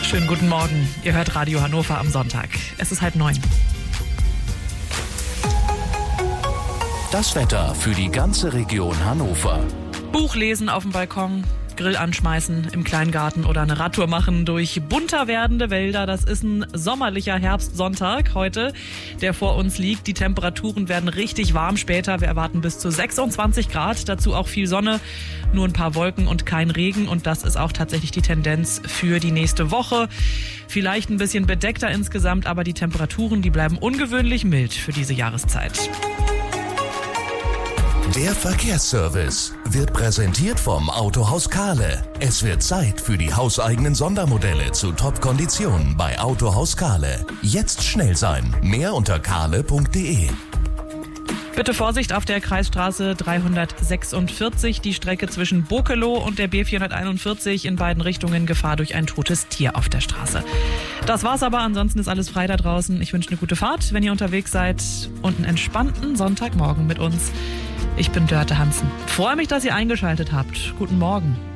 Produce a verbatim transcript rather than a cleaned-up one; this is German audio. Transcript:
Schönen guten Morgen. Ihr hört Radio Hannover am Sonntag. Es ist halb neun. Das Wetter für die ganze Region Hannover. Buch lesen auf dem Balkon, Grill anschmeißen im Kleingarten oder eine Radtour machen durch bunter werdende Wälder. Das ist ein sommerlicher Herbstsonntag heute, der vor uns liegt. Die Temperaturen werden richtig warm später. Wir erwarten bis zu sechsundzwanzig Grad. Dazu auch viel Sonne, nur ein paar Wolken und kein Regen. Und das ist auch tatsächlich die Tendenz für die nächste Woche. Vielleicht ein bisschen bedeckter insgesamt, aber die Temperaturen, die bleiben ungewöhnlich mild für diese Jahreszeit. Der Verkehrsservice wird präsentiert vom Autohaus Kahle. Es wird Zeit für die hauseigenen Sondermodelle zu Top-Konditionen bei Autohaus Kahle. Jetzt schnell sein. Mehr unter kahle punkt de. Bitte Vorsicht auf der Kreisstraße dreihundertsechsundvierzig, die Strecke zwischen Bokelow und der B vierhunderteinundvierzig, in beiden Richtungen Gefahr durch ein totes Tier auf der Straße. Das war's aber, ansonsten ist alles frei da draußen. Ich wünsche eine gute Fahrt, wenn ihr unterwegs seid, und einen entspannten Sonntagmorgen mit uns. Ich bin Dörte Hansen. Freue mich, dass ihr eingeschaltet habt. Guten Morgen.